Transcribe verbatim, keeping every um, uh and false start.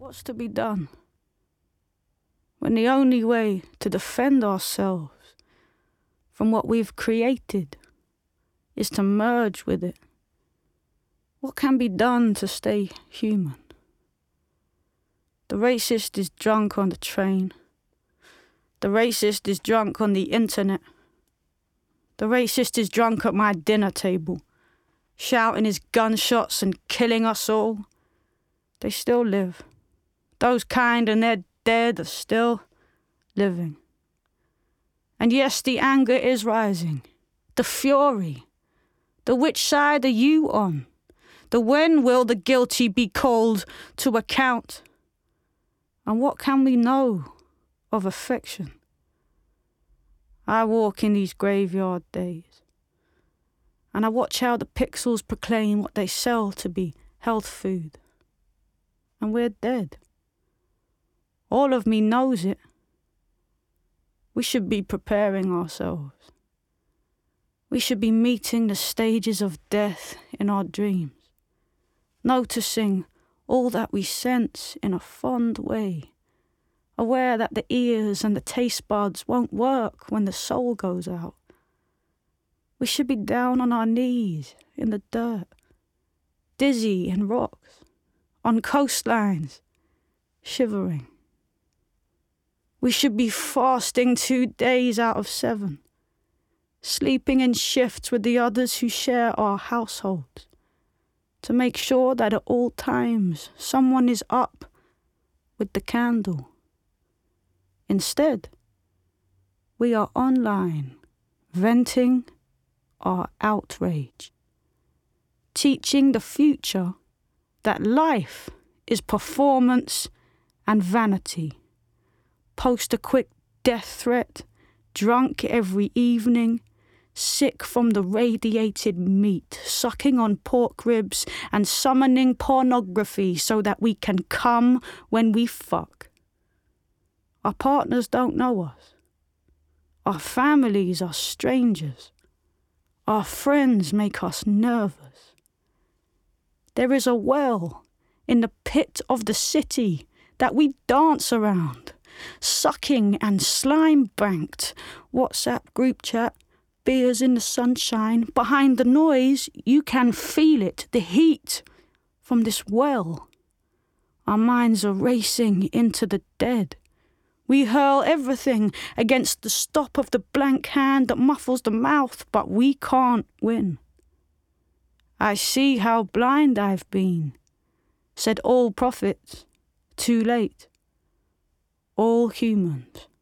What's to be done when the only way to defend ourselves from what we've created is to merge with it? What can be done to stay human? The racist is drunk on the train. The racist is drunk on the internet. The racist is drunk at my dinner table, shouting his gunshots and killing us all. They still live. Those kind and they're dead are still living. And yes, the anger is rising. The fury. The which side are you on? The when will the guilty be called to account? And what can we know of affection? I walk in these graveyard days, and I watch how the pixels proclaim what they sell to be health food. And we're dead. All of me knows it. We should be preparing ourselves. We should be meeting the stages of death in our dreams, noticing all that we sense in a fond way, aware that the ears and the taste buds won't work when the soul goes out. We should be down on our knees in the dirt, dizzy in rocks, on coastlines, shivering. We should be fasting two days out of seven, sleeping in shifts with the others who share our households, to make sure that at all times someone is up with the candle. Instead, we are online, venting our outrage, teaching the future that life is performance and vanity. Post a quick death threat, drunk every evening, sick from the radiated meat, sucking on pork ribs and summoning pornography so that we can come when we fuck. Our partners don't know us. Our families are strangers. Our friends make us nervous. There is a well in the pit of the city that we dance around, sucking and slime-banked, WhatsApp group chat, beers in the sunshine. Behind the noise, you can feel it, the heat from this well. Our minds are racing into the dead. We hurl everything against the stop of the blank hand that muffles the mouth, but we can't win. I see how blind I've been, said all prophets, too late. All humans